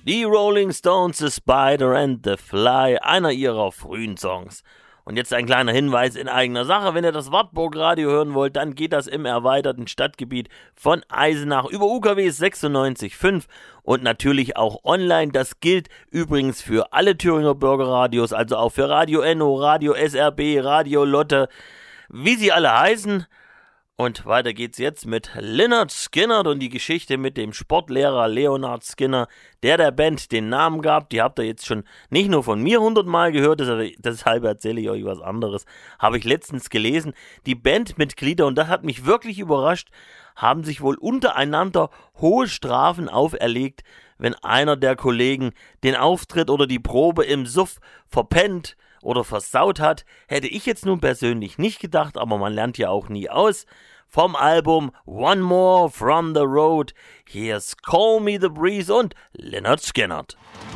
Die Rolling Stones, The Spider and the Fly, einer ihrer frühen Songs. Und jetzt ein kleiner Hinweis in eigener Sache, wenn ihr das Wartburg Radio hören wollt, dann geht das im erweiterten Stadtgebiet von Eisenach über UKW 96.5 und natürlich auch online. Das gilt übrigens für alle Thüringer Bürgerradios, also auch für Radio Enno, Radio SRB, Radio Lotte, wie sie alle heißen. Und weiter geht's jetzt mit Lynyrd Skynyrd und die Geschichte mit dem Sportlehrer Leonard Skinner, der Band den Namen gab. Die habt ihr jetzt schon nicht nur von mir 100-mal gehört, deshalb erzähle ich euch was anderes. Habe ich letztens gelesen. Die Bandmitglieder, und das hat mich wirklich überrascht, haben sich wohl untereinander hohe Strafen auferlegt, wenn einer der Kollegen den Auftritt oder die Probe im Suff verpennt oder versaut hat. Hätte ich jetzt nun persönlich nicht gedacht, aber man lernt ja auch nie aus. Vom Album One More from the Road, here's Call Me the Breeze und Lynyrd Skynyrd.